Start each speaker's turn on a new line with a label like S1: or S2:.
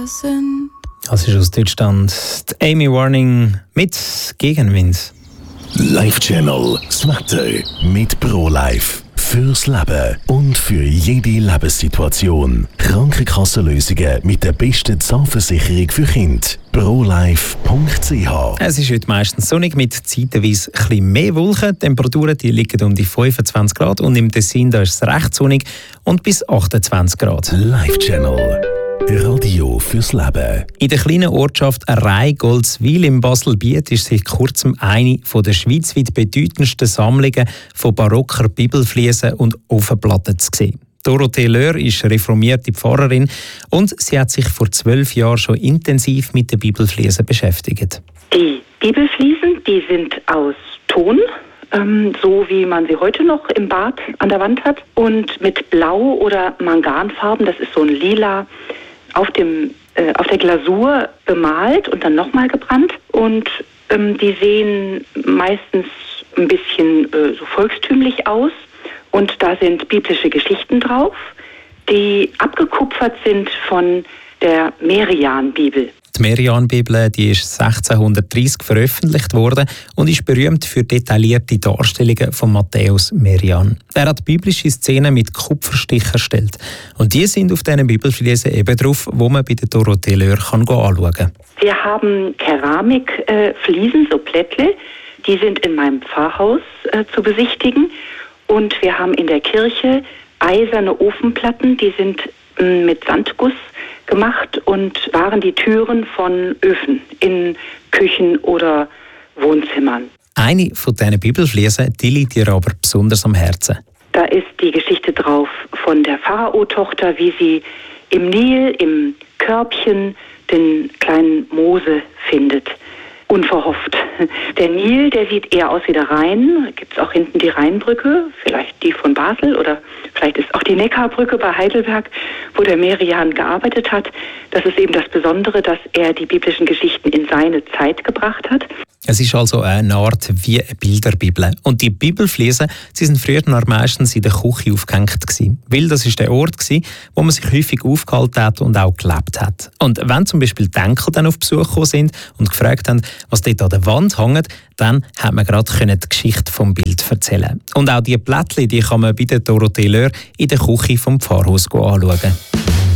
S1: sind.
S2: Das ist aus Deutschland die Amy Warning mit Gegenwind.
S3: Live-Channel, das Wetter mit ProLife. Fürs Leben und für jede Lebenssituation. Krankenkassenlösungen mit der besten Zahnversicherung für Kinder. ProLife.ch.
S2: Es ist heute meistens sonnig mit zeitweise ein bisschen mehr Wolken. Die Temperaturen die liegen um die 25 Grad und im Tessin da ist es recht sonnig und bis 28 Grad.
S3: Live-Channel. Radio fürs Leben.
S2: In der kleinen Ortschaft Rheingoldswil im Baselbiet ist seit kurzem eine der schweizweit bedeutendsten Sammlungen von barocker Bibelfliesen und Ofenplatten zu sehen. Dorothee Löhr ist reformierte Pfarrerin und sie hat sich vor 12 Jahren schon intensiv mit den Bibelfliesen beschäftigt.
S4: Die Bibelfliesen, die sind aus Ton, so wie man sie heute noch im Bad an der Wand hat, und mit Blau- oder Manganfarben, das ist so ein Lila, auf der Glasur bemalt und dann nochmal gebrannt. Und die sehen meistens ein bisschen so volkstümlich aus. Und da sind biblische Geschichten drauf, die abgekupfert sind von der Merian-Bibel.
S2: Die Merian-Bibel die ist 1630 veröffentlicht worden und ist berühmt für detaillierte Darstellungen von Matthäus Merian. Er hat biblische Szenen mit Kupferstichen erstellt. Und die sind auf diesen Bibelfliesen eben drauf, wo man bei der Dorothee Löhr anschauen kann.
S4: Wir haben Keramikfliesen, so Plättle, die sind in meinem Pfarrhaus zu besichtigen. Und wir haben in der Kirche eiserne Ofenplatten, die sind mit Sandguss gemacht und waren die Türen von Öfen in Küchen oder Wohnzimmern.
S2: Eine von diesen Bibelfliesen die liegt ihr aber besonders am Herzen.
S4: Da ist die Geschichte drauf von der Pharao-Tochter, wie sie im Nil, im Körbchen, den kleinen Mose findet. Unverhofft. Der Nil, der sieht eher aus wie der Rhein. Da gibt es auch hinten die Rheinbrücke, vielleicht die von Basel oder vielleicht ist auch die Neckarbrücke bei Heidelberg, wo der Merian gearbeitet hat. Das ist eben das Besondere, dass er die biblischen Geschichten in seine Zeit gebracht hat.
S2: Es ist also eine Art wie eine Bilderbibel. Und die Bibelfliesen, sie sind früher meistens in der Küche aufgehängt gewesen. Weil das ist der Ort gewesen, wo man sich häufig aufgehalten hat und auch gelebt hat. Und wenn zum Beispiel die Enkel dann auf Besuch gekommen sind und gefragt haben, was dort an der Wand hängt, dann hat man gerade die Geschichte vom Bild erzählen. Und auch die Plättchen, die kann man bei der Dorothee Löhr in der Küche vom Pfarrhaus anschauen.